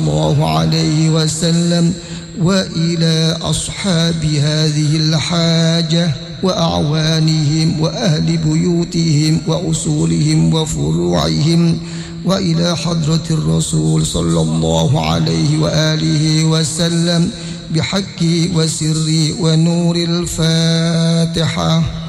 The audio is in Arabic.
الله عليه وسلم وإلى أصحاب هذه الحاجة وأعوانهم وأهل بيوتهم وأصولهم وفروعهم، وإلى حضرة الرسول صلى الله عليه وآله وسلم بحق وسر ونور الفاتحة.